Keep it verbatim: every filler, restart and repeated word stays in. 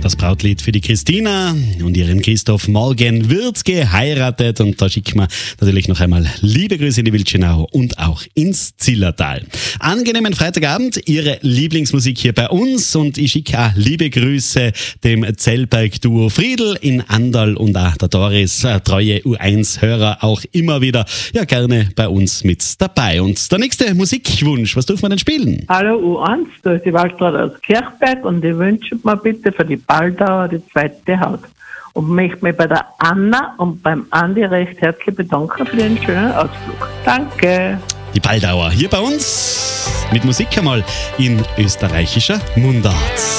das Brautlied für die Christina und ihren Christoph. Morgen wird geheiratet und da schicken wir natürlich noch einmal liebe Grüße in die Wildschönau und auch ins Zillertal. Angenehmen Freitagabend, Ihre Lieblingsmusik hier bei uns und ich schicke auch liebe Grüße dem Zellberg-Duo Friedl in Andal und auch der Doris, äh, treue U eins Hörer, auch immer wieder ja gerne bei uns mit dabei. Und der nächste Musikwunsch, was dürfen wir denn spielen? Hallo U eins, da ist die Waltraud aus Kirchberg und ich wünsche mir bitte für die Baldauer die zweite Haut. Und möchte mich bei der Anna und beim Andi recht herzlich bedanken für den schönen Ausflug. Danke. Die Baldauer hier bei uns mit Musik einmal in österreichischer Mundart.